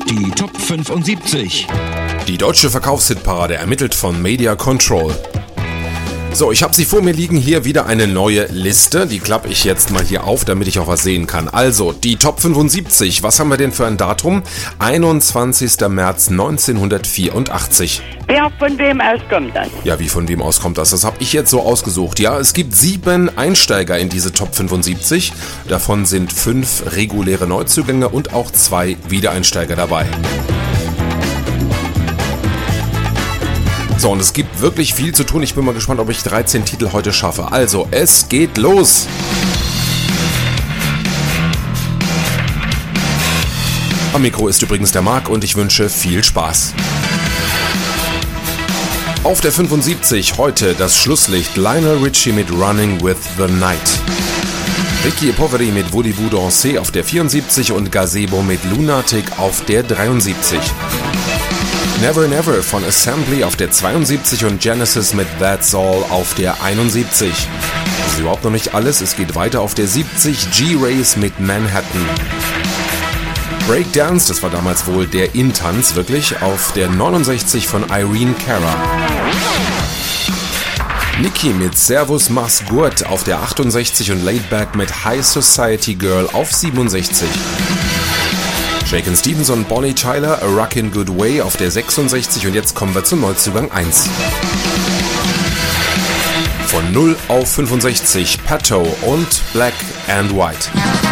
Die Top 75. Die deutsche Verkaufshitparade ermittelt von Media Control. So, ich habe sie vor mir liegen, hier wieder eine neue Liste. Die klappe ich jetzt mal hier auf, damit ich auch was sehen kann. Also, die Top 75. Was haben wir denn für ein Datum? 21. März 1984. Ja, von wem aus kommt das? Ja, wie von wem aus kommt das? Das habe ich jetzt so ausgesucht. Ja, es gibt 7 Einsteiger in diese Top 75. Davon sind 5 reguläre Neuzugänge und auch 2 Wiedereinsteiger dabei. So, und es gibt wirklich viel zu tun. Ich bin mal gespannt, ob ich 13 Titel heute schaffe. Also, es geht los! Am Mikro ist übrigens der Marc und ich wünsche viel Spaß. Auf der 75 heute das Schlusslicht Lionel Richie mit Running with the Night. Ricky Poveri mit Voulez-vous danser auf der 74 und Gazebo mit Lunatic auf der 73. Never Never von Assembly auf der 72 und Genesis mit That's All auf der 71. Das ist überhaupt noch nicht alles, es geht weiter auf der 70, G-Race mit Manhattan. Breakdance, das war damals wohl der In-Tanz wirklich, auf der 69 von Irene Cara. Nicki mit Servus Mach's Gut auf der 68 und Laidback mit High Society Girl auf 67. Shakin' Stevens und Bonnie Tyler, A Rockin' Good Way auf der 66 und jetzt kommen wir zum Neuzugang 1. Von 0 auf 65, Pato und Black and White.